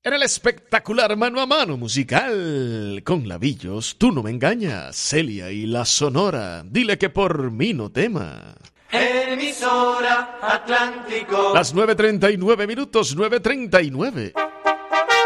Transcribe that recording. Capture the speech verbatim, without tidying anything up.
En el espectacular mano a mano musical con Labillos, Tú no me engañas, Celia y la Sonora, Dile que por mí no tema. Emisora Atlántico. Las nueve treinta y nueve minutos, nueve treinta y nueve.